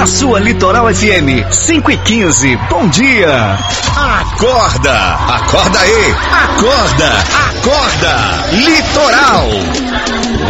na sua Litoral FM 5:15. Bom dia. Acorda, acorda aí, acorda, acorda. Litoral.